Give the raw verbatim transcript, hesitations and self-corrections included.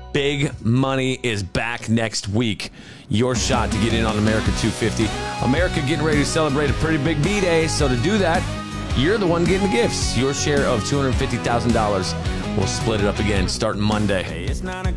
Big money is back next week. Your shot to get in on America two fifty. America getting ready to celebrate a pretty big B-Day, so to do that, you're the one getting the gifts. Your share of two hundred fifty thousand dollars. We'll split it up again starting Monday. Hey, it's nine o'clock.